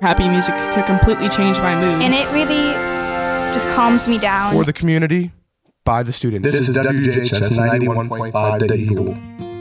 happy music to completely change my mood. And it really just calms me down. For the community, by the students. This is WJHS 91.5 The Eagle.